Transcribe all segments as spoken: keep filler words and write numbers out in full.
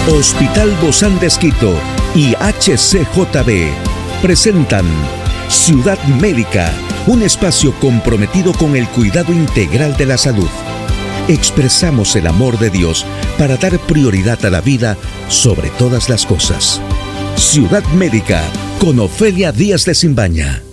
Hospital Bozán de Esquito y H C J B presentan Ciudad Médica, un espacio comprometido con el cuidado integral de la salud. Expresamos el amor de Dios para dar prioridad a la vida sobre todas las cosas. Ciudad Médica, con Ofelia Díaz de Simbaña.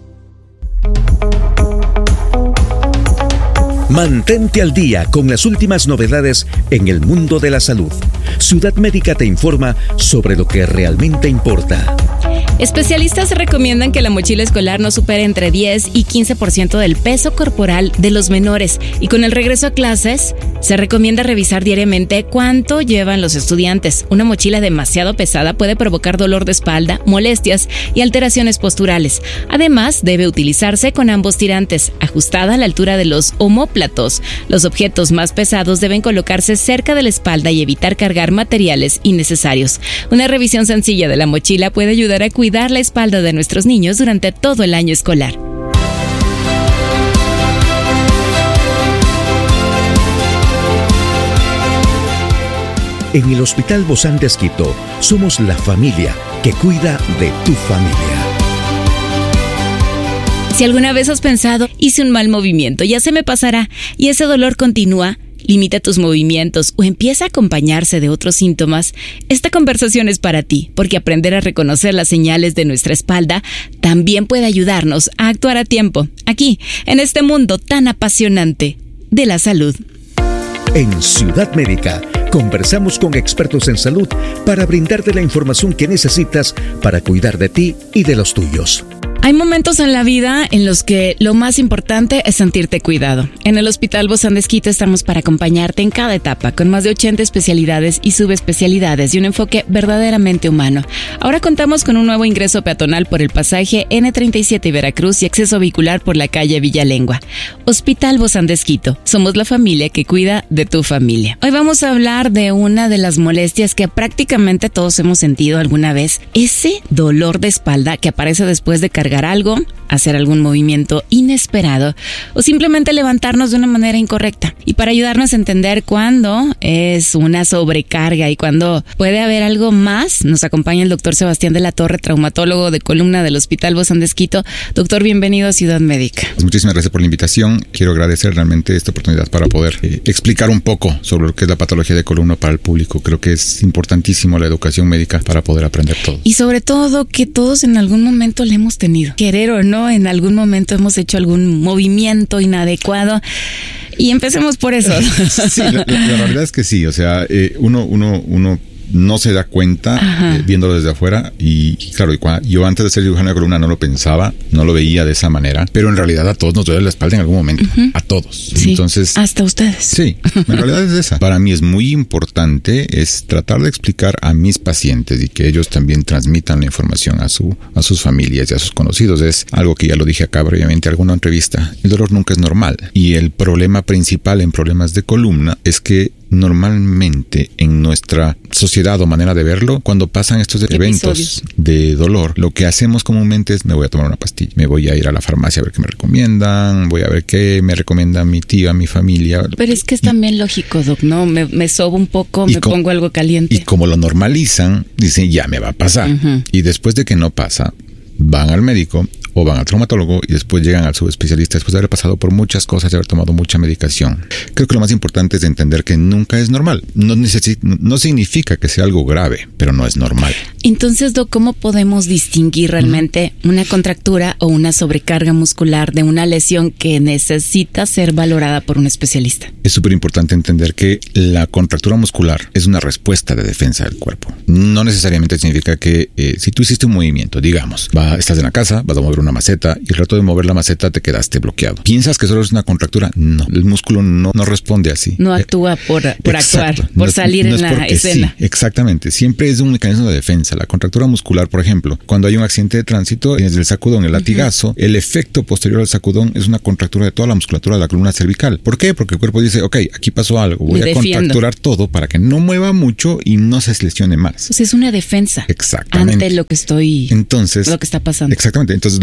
Mantente al día con las últimas novedades en el mundo de la salud. Ciudad Médica te informa sobre lo que realmente importa. Especialistas recomiendan que la mochila escolar no supere entre diez y quince por ciento del peso corporal de los menores, y con el regreso a clases se recomienda revisar diariamente cuánto llevan los estudiantes. Una mochila demasiado pesada puede provocar dolor de espalda, molestias y alteraciones posturales. Además, debe utilizarse con ambos tirantes, ajustada a la altura de los omóplatos. Los objetos más pesados deben colocarse cerca de la espalda y evitar cargar materiales innecesarios. Una revisión sencilla de la mochila puede ayudar a cuidar la espalda de nuestros niños durante todo el año escolar. En el Hospital Bozán de Esquito somos la familia que cuida de tu familia. Si alguna vez has pensado, hice un mal movimiento, ya se me pasará, y ese dolor continúa, limita tus movimientos o empieza a acompañarse de otros síntomas, esta conversación es para ti, porque aprender a reconocer las señales de nuestra espalda también puede ayudarnos a actuar a tiempo, aquí, en este mundo tan apasionante de la salud. En Ciudad Médica conversamos con expertos en salud para brindarte la información que necesitas para cuidar de ti y de los tuyos. Hay momentos en la vida en los que lo más importante es sentirte cuidado. En el Hospital Bozán de Esquito estamos para acompañarte en cada etapa, con más de ochenta especialidades y subespecialidades y un enfoque verdaderamente humano. Ahora contamos con un nuevo ingreso peatonal por el pasaje ene treinta y siete y Veracruz y acceso vehicular por la calle Villalengua. Hospital Bozán de Esquito, somos la familia que cuida de tu familia. Hoy vamos a hablar de una de las molestias que prácticamente todos hemos sentido alguna vez, ese dolor de espalda que aparece después de cargar algo, hacer algún movimiento inesperado o simplemente levantarnos de una manera incorrecta. Y para ayudarnos a entender cuándo es una sobrecarga y cuándo puede haber algo más, nos acompaña el doctor Sebastián de la Torre, traumatólogo de columna del Hospital Bozán de Esquito. Doctor, bienvenido a Ciudad Médica. Muchísimas gracias por la invitación. Quiero agradecer realmente esta oportunidad para poder eh, explicar un poco sobre lo que es la patología de columna para el público. Creo que es importantísimo la educación médica para poder aprender todo. Y sobre todo que todos en algún momento le hemos tenido. Querer o no, en algún momento hemos hecho algún movimiento inadecuado. Y empecemos por eso. Sí, la, la, la realidad es que sí. O sea, eh, uno, uno, uno no se da cuenta eh, viéndolo desde afuera. Y, y claro, y cuando, yo antes de ser cirujano de columna no lo pensaba, no lo veía de esa manera. Pero en realidad a todos nos duele la espalda en algún momento. Uh-huh. A todos. Sí, entonces, hasta ustedes. Sí, en realidad es esa. Para mí es muy importante es tratar de explicar a mis pacientes y que ellos también transmitan la información a su a sus familias y a sus conocidos. Es algo que ya lo dije acá brevemente en alguna entrevista. El dolor nunca es normal. Y el problema principal en problemas de columna es que normalmente en nuestra sociedad o manera de verlo, cuando pasan estos eventos Episodios. de dolor, lo que hacemos comúnmente es me voy a tomar una pastilla, me voy a ir a la farmacia a ver qué me recomiendan, voy a ver qué me recomienda mi tía, mi familia. Pero es que es y, también lógico, Doc, ¿no? Me, me sobo un poco, me com- pongo algo caliente. Y como lo normalizan, dicen ya me va a pasar. Uh-huh. Y después de que no pasa, van al médico o van al traumatólogo y después llegan al subespecialista después de haber pasado por muchas cosas y haber tomado mucha medicación. Creo que lo más importante es entender que nunca es normal. No, necesi- no significa que sea algo grave, pero no es normal. Entonces, Doc, ¿cómo podemos distinguir realmente uh-huh. una contractura o una sobrecarga muscular de una lesión que necesita ser valorada por un especialista? Es súper importante entender que la contractura muscular es una respuesta de defensa del cuerpo. No necesariamente significa que eh, si tú hiciste un movimiento, digamos, va, estás en la casa, vas a mover una maceta y al rato de mover la maceta te quedaste bloqueado. ¿Piensas que solo es una contractura? No. El músculo no, no responde así. No actúa por, por actuar, por no, salir no en la escena. Sí, exactamente. Siempre es un mecanismo de defensa. La contractura muscular, por ejemplo, cuando hay un accidente de tránsito, tienes el sacudón, el latigazo, uh-huh. el efecto posterior al sacudón es una contractura de toda la musculatura de la columna cervical. ¿Por qué? Porque el cuerpo dice, ok, aquí pasó algo, voy Me a defiendo. contracturar todo para que no mueva mucho y no se lesione más. Pues es una defensa. Exactamente. Ante lo que estoy, Entonces, lo que está pasando. Exactamente. Entonces, lo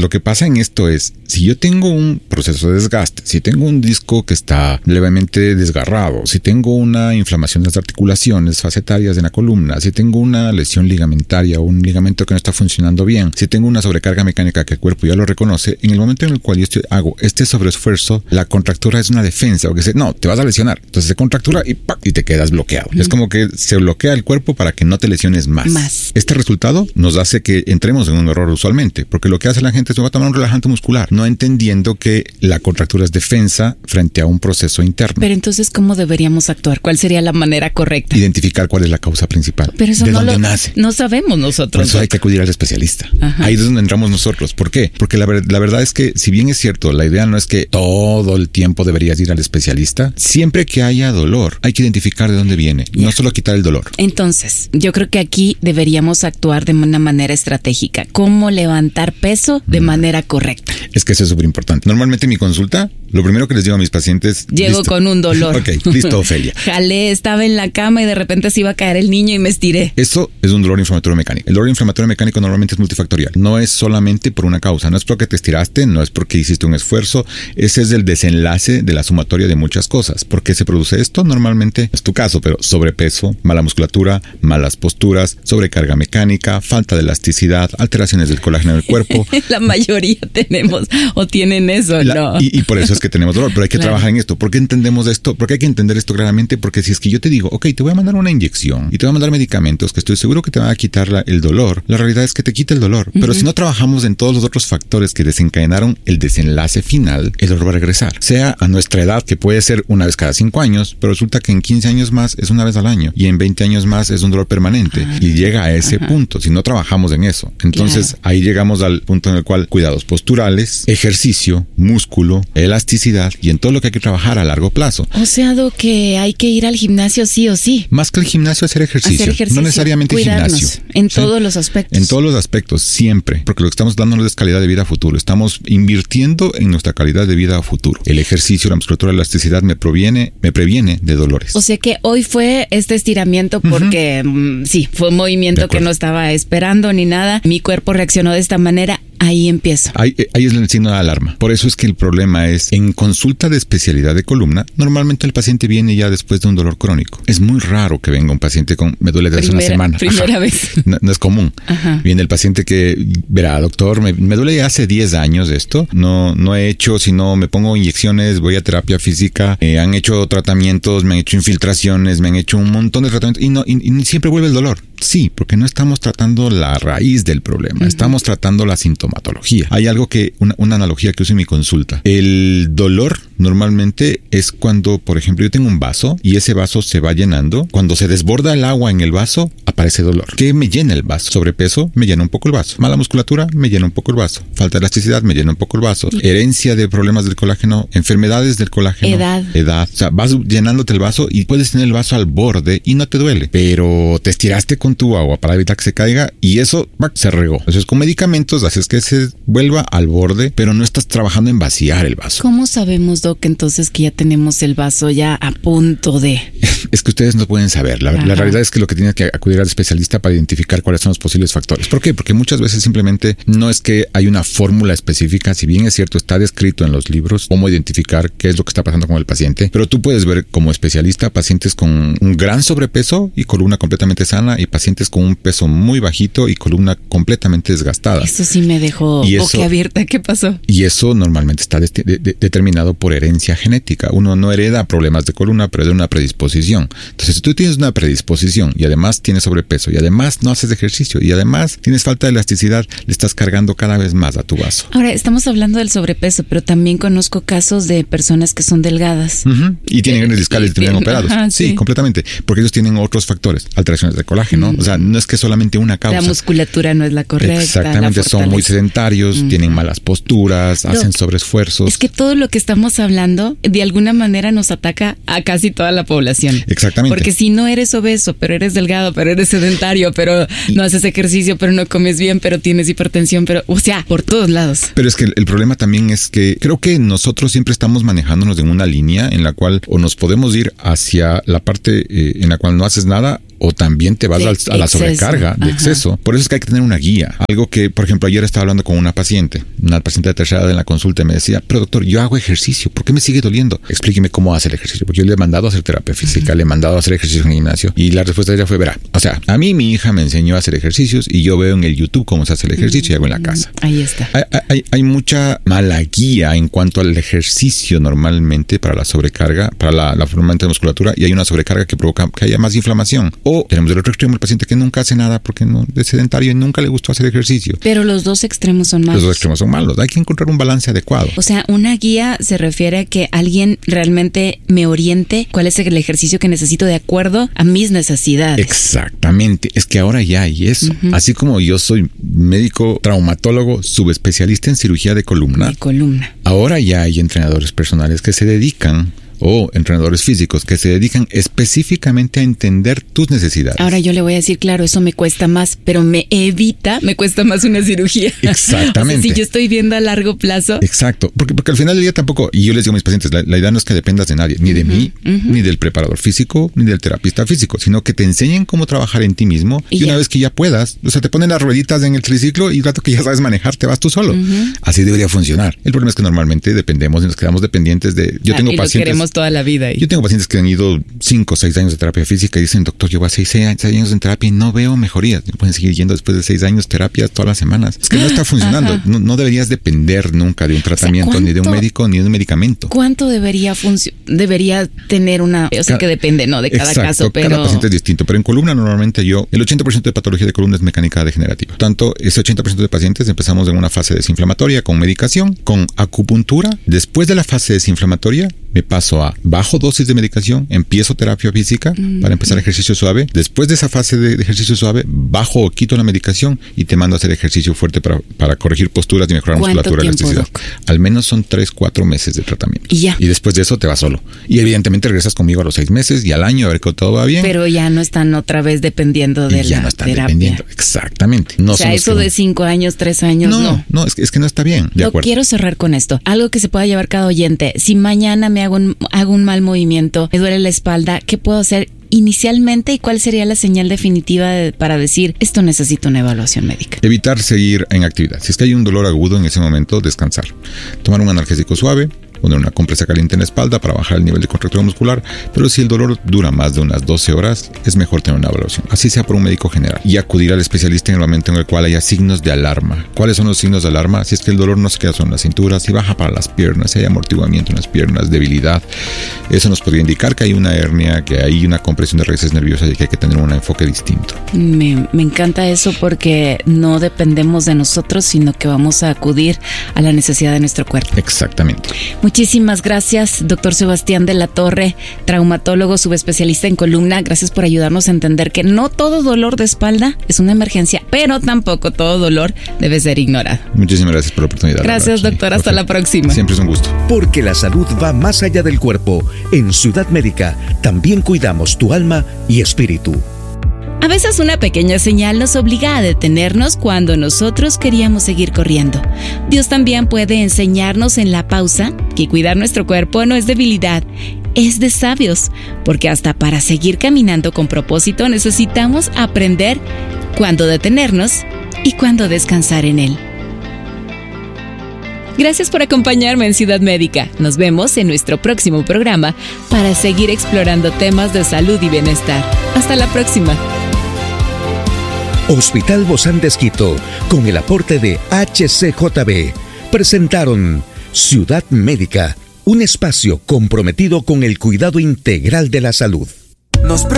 lo que pasa en esto es, si yo tengo un proceso de desgaste, si tengo un disco que está levemente desgarrado, si tengo una inflamación de las articulaciones facetarias en la columna, si tengo una lesión ligamentaria o un ligamento que no está funcionando bien, si tengo una sobrecarga mecánica que el cuerpo ya lo reconoce, en el momento en el cual yo estoy, hago este sobreesfuerzo, la contractura es una defensa, o que se, no, te vas a lesionar. Entonces se contractura y, ¡pac! Y te quedas bloqueado. Mm. Es como que se bloquea el cuerpo para que no te lesiones más. más. Este resultado nos hace que entremos en un error usualmente, porque lo que hace la gente es me va a tomar un relajante muscular, no entendiendo que la contractura es defensa frente a un proceso interno. Pero entonces, ¿cómo deberíamos actuar? ¿Cuál sería la manera correcta? Identificar cuál es la causa principal. Pero eso ¿De no dónde lo nace? No sabemos nosotros. Por eso hay que acudir al especialista. Ajá. Ahí es donde entramos nosotros. ¿Por qué? Porque la, la verdad es que, si bien es cierto, la idea no es que todo el tiempo deberías ir al especialista. Siempre que haya dolor, hay que identificar de dónde viene, yeah. no solo quitar el dolor. Entonces, yo creo que aquí deberíamos actuar de una manera estratégica. ¿Cómo levantar peso de mm. manera correcta? Es que eso es súper importante. Normalmente en mi consulta, lo primero que les digo a mis pacientes... Llego listo. con un dolor. Ok, listo, Ofelia. Jalé, estaba en la cama y de repente se iba a caer el niño y me estiré. Eso es un dolor inflamatorio mecánico. El dolor inflamatorio mecánico normalmente es multifactorial. No es solamente por una causa. No es porque te estiraste, no es porque hiciste un esfuerzo. Ese es el desenlace de la sumatoria de muchas cosas. ¿Por qué se produce esto? Normalmente es tu caso, pero sobrepeso, mala musculatura, malas posturas, sobrecarga mecánica, falta de elasticidad, alteraciones del colágeno del cuerpo. La mayoría tenemos o tienen eso, la, ¿no? Y, y por eso es que tenemos dolor, pero hay que claro. trabajar en esto. ¿Por qué entendemos esto? Porque hay que entender esto claramente, porque si es que yo te digo, ok, te voy a mandar una inyección y te voy a mandar medicamentos que estoy seguro que te van a quitar la, el dolor, la realidad es que te quita el dolor. Uh-huh. Pero si no trabajamos en todos los otros factores que desencadenaron el desenlace final, el dolor va a regresar. Sea a nuestra edad, que puede ser una vez cada cinco años, pero resulta que en quince años más es una vez al año y en veinte años más es un dolor permanente. Uh-huh. Y llega a ese uh-huh. punto, si no trabajamos en eso. Entonces claro. ahí llegamos al punto en el cual cuidados posturales, ejercicio, músculo, elasticidad y en todo lo que hay que trabajar a largo plazo. O sea, do que hay que ir al gimnasio sí o sí. Más que el gimnasio, hacer ejercicio. Hacer ejercicio. No necesariamente Cuidarnos gimnasio. En ¿sí? todos los aspectos. En todos los aspectos, siempre. Porque lo que estamos dándonos es calidad de vida a futuro. Estamos invirtiendo en nuestra calidad de vida a futuro. El ejercicio, la musculatura, la elasticidad me proviene, me previene de dolores. O sea que hoy fue este estiramiento porque uh-huh. sí, fue un movimiento que no estaba esperando ni nada. Mi cuerpo reaccionó de esta manera. Ahí empiezo. Ahí, ahí es el signo de alarma. Por eso es que el problema es, en consulta de especialidad de columna, normalmente el paciente viene ya después de un dolor crónico. Es muy raro que venga un paciente con, me duele desde primera, una semana. Primera Ajá. vez. No, no es común. Ajá. Viene el paciente que, verá, doctor, me, me duele hace diez años esto. No, no he hecho, sino me pongo inyecciones, voy a terapia física, eh, han hecho tratamientos, me han hecho infiltraciones, me han hecho un montón de tratamientos y no, y, y siempre vuelve el dolor. Sí, porque no estamos tratando la raíz del problema, uh-huh. estamos tratando la sintomatología. Hay algo que, una, una analogía que uso en mi consulta. El dolor normalmente es cuando, por ejemplo, yo tengo un vaso y ese vaso se va llenando. Cuando se desborda el agua en el vaso, aparece dolor. ¿Qué me llena el vaso? Sobrepeso, me llena un poco el vaso. Mala musculatura, me llena un poco el vaso. Falta de elasticidad, me llena un poco el vaso. Herencia de problemas del colágeno, enfermedades del colágeno. Edad. Edad. O sea, vas llenándote el vaso y puedes tener el vaso al borde y no te duele. Pero te estiraste con tu agua para evitar que se caiga y eso ¡bac! Se regó. Entonces con medicamentos haces que se vuelva al borde, pero no estás trabajando en vaciar el vaso. ¿Cómo sabemos, Doc, entonces que ya tenemos el vaso ya a punto de...? Es que ustedes no pueden saber. La, la realidad es que lo que tienes que acudir al especialista para identificar cuáles son los posibles factores. ¿Por qué? Porque muchas veces simplemente no es que hay una fórmula específica. Si bien es cierto, está descrito en los libros cómo identificar qué es lo que está pasando con el paciente, pero tú puedes ver como especialista pacientes con un gran sobrepeso y columna completamente sana y pacientes con un peso muy bajito y columna completamente desgastada. Eso sí me dejó boquiabierta. ¿Qué pasó? Y eso normalmente está de, de, de, determinado por herencia genética. Uno no hereda problemas de columna, pero de una predisposición. Entonces, si tú tienes una predisposición y además tienes sobrepeso y además no haces ejercicio y además tienes falta de elasticidad, le estás cargando cada vez más a tu vaso. Ahora, estamos hablando del sobrepeso, pero también conozco casos de personas que son delgadas. Uh-huh. Y tienen hernias discales y terminan operados. Ajá, sí. sí, completamente. Porque ellos tienen otros factores, alteraciones de colágeno. Uh-huh. O sea, no es que solamente una causa. La musculatura no es la correcta. Exactamente, son muy sedentarios, uh-huh. tienen malas posturas, no, hacen sobreesfuerzos. Es que todo lo que estamos hablando, de alguna manera nos ataca a casi toda la población. Exactamente. Porque si no eres obeso, pero eres delgado, pero eres sedentario, pero no haces ejercicio, pero no comes bien, pero tienes hipertensión, pero, o sea, por todos lados. Pero es que el, el problema también es que creo que nosotros siempre estamos manejándonos en una línea en la cual o nos podemos ir hacia la parte eh, en la cual no haces nada o también te vas de al, a exceso. la sobrecarga de Ajá. exceso. Por eso es que hay que tener una guía. Algo que, por ejemplo, ayer estaba hablando con una paciente, una paciente de tercera edad en la consulta y me decía, pero doctor, yo hago ejercicio, ¿por qué me sigue doliendo? Explíqueme cómo hace el ejercicio, porque yo le he mandado a hacer terapia física, uh-huh. le he mandado a hacer ejercicio en el gimnasio y la respuesta de ella fue, verá, o sea, a mí mi hija me enseñó a hacer ejercicios y yo veo en el YouTube cómo se hace el ejercicio uh-huh. y hago en la casa. Ahí está. Hay, hay, hay mucha mala guía en cuanto al ejercicio normalmente para la sobrecarga, para la, la formación de musculatura, y hay una sobrecarga que provoca que haya más inflamación. O tenemos el otro extremo, el paciente que nunca hace nada porque no, es sedentario y nunca le gustó hacer ejercicio. Pero los dos extremos son malos. Los dos extremos son malos. Hay que encontrar un balance adecuado. O sea, una guía se refiere a que alguien realmente me oriente cuál es el ejercicio que necesito de acuerdo a mis necesidades. Exactamente. Es que ahora ya hay eso. Uh-huh. Así como yo soy médico traumatólogo subespecialista en cirugía de columna. De columna. Ahora ya hay entrenadores personales que se dedican o entrenadores físicos que se dedican específicamente a entender tus necesidades. Ahora yo le voy a decir, claro, eso me cuesta más, pero me evita, me cuesta más una cirugía. Exactamente. O sea, si yo estoy viendo a largo plazo. Exacto, porque, porque al final del día tampoco, y yo les digo a mis pacientes, la, la idea no es que dependas de nadie, ni de uh-huh, mí, uh-huh. ni del preparador físico, ni del terapista físico, sino que te enseñen cómo trabajar en ti mismo y, y una vez que ya puedas, o sea, te ponen las rueditas en el triciclo y el rato que ya sabes manejar, te vas tú solo. Uh-huh. Así debería funcionar. El problema es que normalmente dependemos y nos quedamos dependientes de... Yo ah, tengo y pacientes... Lo toda la vida. Ahí. Yo tengo pacientes que han ido cinco o seis años de terapia física y dicen, doctor, llevo seis años en terapia y no veo mejorías. Pueden seguir yendo después de seis años terapias todas las semanas. Es que no está funcionando. No, no deberías depender nunca de un tratamiento, o sea, ni de un médico, ni de un medicamento. ¿Cuánto debería func- debería tener una... O sea, cada, que depende, ¿no? De cada exacto, caso, pero... cada paciente es distinto. Pero en columna normalmente yo, el ochenta por ciento de patología de columna es mecánica degenerativa. Por tanto, ese ochenta por ciento de pacientes empezamos en una fase desinflamatoria con medicación, con acupuntura. Después de la fase desinflamatoria, me paso a bajo dosis de medicación, empiezo terapia física mm. para empezar ejercicio suave. Después de esa fase de ejercicio suave, bajo o quito la medicación y te mando a hacer ejercicio fuerte para, para corregir posturas y mejorar musculatura y elasticidad. Doc? Al menos son tres, cuatro meses de tratamiento. Y ya. Y después de eso te vas solo. Y evidentemente regresas conmigo a los seis meses y al año a ver que todo va bien. Pero ya no están otra vez dependiendo de y la ya no están terapia. Dependiendo. Exactamente. No o sea, eso de cinco años, tres años, no. No, no, es que, es que no está bien. De Lo acuerdo. Quiero cerrar con esto. Algo que se pueda llevar cada oyente. Si mañana me hago un, hago un mal movimiento, me duele la espalda, ¿qué puedo hacer inicialmente y cuál sería la señal definitiva de, para decir esto necesita una evaluación médica? Evitar seguir en actividad. Si es que hay un dolor agudo en ese momento, descansar. Tomar un analgésico suave, poner una compresa caliente en la espalda para bajar el nivel de contractura muscular, pero si el dolor dura más de unas doce horas, es mejor tener una evaluación, así sea por un médico general, y acudir al especialista en el momento en el cual haya signos de alarma. ¿Cuáles son los signos de alarma? Si es que el dolor no se queda solo en la cintura, si baja para las piernas, si hay amortiguamiento en las piernas, debilidad, eso nos podría indicar que hay una hernia, que hay una compresión de raíces nerviosas y que hay que tener un enfoque distinto. Me, me encanta eso porque no dependemos de nosotros, sino que vamos a acudir a la necesidad de nuestro cuerpo. Exactamente. Muchísimas gracias, doctor Sebastián de la Torre, traumatólogo subespecialista en columna. Gracias por ayudarnos a entender que no todo dolor de espalda es una emergencia, pero tampoco todo dolor debe ser ignorado. Muchísimas gracias por la oportunidad. Gracias, la doctor. Sí, hasta perfecto. la próxima. Siempre es un gusto. Porque la salud va más allá del cuerpo. En Ciudad Médica también cuidamos tu alma y espíritu. A veces una pequeña señal nos obliga a detenernos cuando nosotros queríamos seguir corriendo. Dios también puede enseñarnos en la pausa que cuidar nuestro cuerpo no es debilidad, es de sabios, porque hasta para seguir caminando con propósito necesitamos aprender cuándo detenernos y cuándo descansar en él. Gracias por acompañarme en Ciudad Médica. Nos vemos en nuestro próximo programa para seguir explorando temas de salud y bienestar. Hasta la próxima. Hospital Bozán de Esquito, con el aporte de H C J B, presentaron Ciudad Médica, un espacio comprometido con el cuidado integral de la salud. Nos